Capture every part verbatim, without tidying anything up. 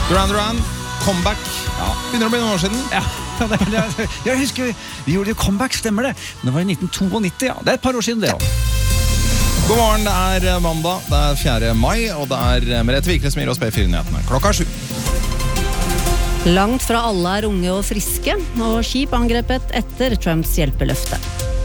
Duran Duran, comeback. Ja, begynner å bli noen år siden. Ja, det, det, jeg husker vi gjorde jo comeback, stemmer det. Men det var i nitten toognitti, ja. Det er et par år siden det, ja. God morgen, det er mandag, det er fjerde mai, og det er Merete Vikre som gir oss P fire-nyhetene. Klokka er sju. Langt fra alle er unge og friske, og skip angrepet etter Trumps hjelpeløfte.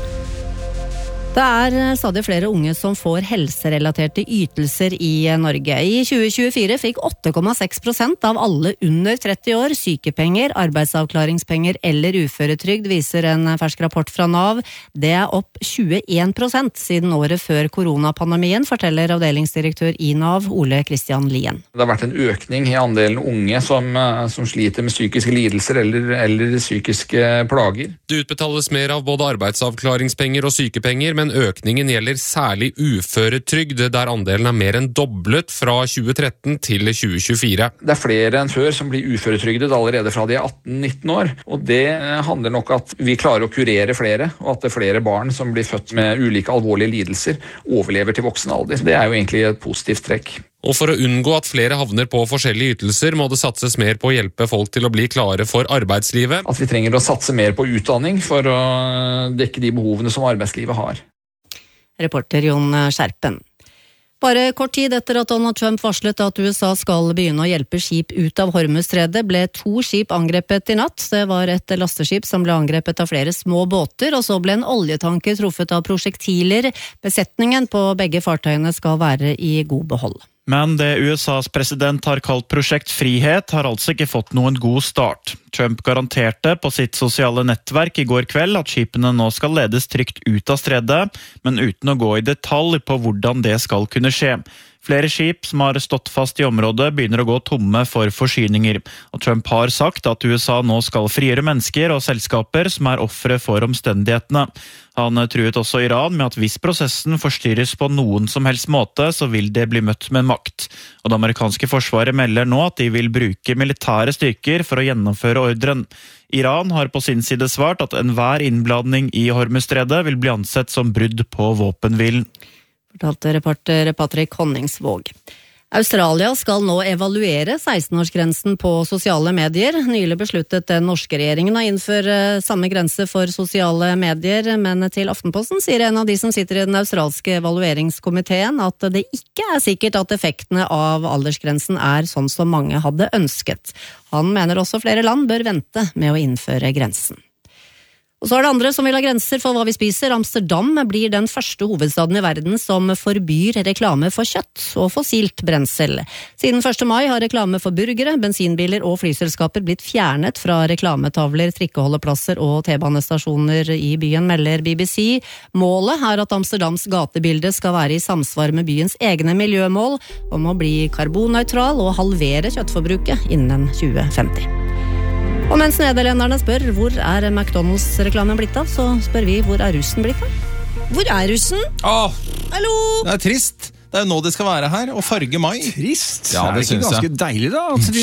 Det er stadig flere unge som får helserelaterte ytelser i Norge. I tjue tjuefire fikk åtte komma seks prosent av alle under tretti år sykepenger, arbeidsavklaringspenger eller uføretrygd, viser en fersk rapport fra Nav. Det er opp tjueen prosent siden året før koronapandemien, forteller avdelingsdirektør i Nav, Ole Kristian Lien. Det har vært en økning i andelen unge som, som sliter med psykiske lidelser eller, eller psykiske plager. Det utbetales mer av både arbeidsavklaringspenger og sykepenger, men økningen gjelder særlig uføretrygd, der andelen er mer enn doblet fra tjue tretten til tjue tjuefire. Det er flere enn før som blir uføretrygdet allerede fra de er atten nitten år, og det handler nok at vi klarer å kurere flere, og at det er flere barn som blir født med ulike alvorlige lidelser overlever til voksen alder. Det er jo egentlig et positivt trekk. Og for å unngå at flere havner på forskjellige ytelser, må det satses mer på å hjelpe folk til å bli klare for arbeidslivet. At vi trenger å satse mer på utdanning for å dekke de behovene som arbeidslivet har. Reporter Jon Skjerpen. Bare kort tid etter at Donald Trump varslet at U S A skal begynne å hjelpe skip ut av Hormuzstredet, ble to skip angrepet i natt. Det var et lasteskip som ble angrepet av flere små båter, og så ble en oljetanker truffet av prosjektiler. Besetningen på begge fartøyene skal være i god behold. Men det U S A's president har kalt Prosjekt Frihet har altså ikke fått noen god start. Trump garanterte på sitt sosiale nettverk i går kveld at skipene nå skal ledes trygt ut av stredet, men uten å gå i detalj på hvordan det skal kunne skje. Flere skip som har stått fast i området begynner å gå tomme for forsyninger, og Trump har sagt at U S A nå skal frigjøre mennesker og selskaper som er ofre for omstendighetene. Han truet også Iran med at hvis prosessen forstyrres på noen som helst måte, så vil det bli møtt med makt. Og det amerikanske forsvaret melder nå at de vil bruke militære styrker for å gjennomføre ordren. Iran har på sin side svart at enhver innblanding i Hormuzstredet vil bli ansett som brudd på våpenhvilen. Fortalte reporter Patrick Honningsvåg. Australia skal nå evaluere seksten-årsgrensen på sosiale medier. Nylig besluttet den norske regjeringen å innføre samme grense for sosiale medier, men til Aftenposten sier en av de som sitter i den australske evalueringskomiteen at det ikke er sikkert at effektene av aldersgrensen er sånn som mange hadde ønsket. Han mener også flere land bør vente med å innføre grensen. Og så er det andre som vil ha grenser for hva vi spiser. Amsterdam blir den første hovedstaden i verden som forbyr reklame for kjøtt og fossilt brensel. Siden første mai har reklame for burgere, bensinbiler og flyselskaper blitt fjernet fra reklametavler, trikkeholdeplasser og T-banestasjoner i byen, melder B B C. Målet er at Amsterdams gatebilde skal være i samsvar med byens egne miljømål om å bli karbonnøytral og halvere kjøttforbruket innen tjue femti. Og mens nederlenderne spør hvor er McDonald's-reklamen blitt av, så spør vi hvor er russen blitt av? Hvor er russen? Åh, Hallo? det er trist. Det er jo nå de skal være her, og farge mai. Trist? Ja, det er det ikke synes jeg. ganske deilig da? At de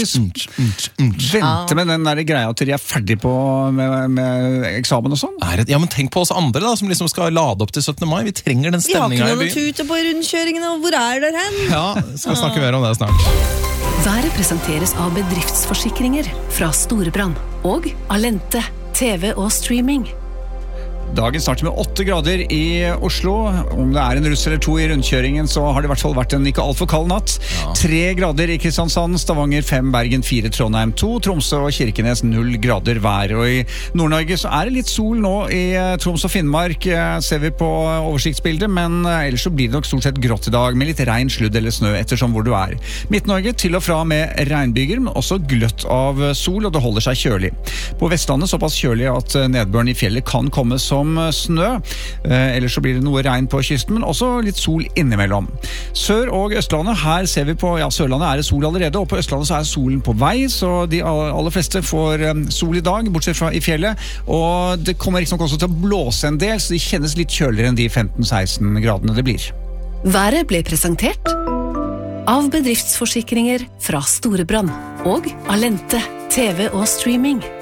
venter med den der greia til de er ferdig på med, med eksamen og sånn? Er det, ja, men tenk på oss andre da, som liksom skal lade opp til syttende mai. Vi trenger den Vi har stemningen ikke her i noen byen. tute på rundkjøringen, og hvor er dere hen? Ja, skal snakke mer om det snart. Været presenteres av bedriftsforsikringer fra Storebrand og Alente, T V og streaming. Dagen starter med åtte grader i Oslo. Om det er en russ eller to i rundkjøringen, så har det i hvert fall vært en ikke alt for kald natt. Ja. Tre grader i Kristiansand, Stavanger fem, Bergen fire, Trondheim to, Tromsø og Kirkenes null grader hver. Og i Nord-Norge så er det litt sol nå i Troms og Finnmark, ser vi på oversiktsbildet, men ellers så blir det nok stort sett grått i dag, med litt regn, sludd eller snø, ettersom hvor du er. Midt-Norge til og fra med regnbyger, men også gløtt av sol, og det holder seg kjølig. På Vestlandet såpass kjølig at nedbøren i fjellet kan komme som som snø. Eh, ellers så blir det noe regn på kysten, men også litt sol innimellom. Sør- og Østlandet, her ser vi på, ja, Sørlandet er det sol allerede, og på Østlandet så er solen på vei, så de aller fleste får sol i dag, bortsett fra i fjellet, og det kommer liksom også til å blåse en del, så de kjennes litt kjøligere enn de femten seksten gradene det blir. Været ble presentert av bedriftsforsikringer fra Storebrand og Alente, T V og streaming.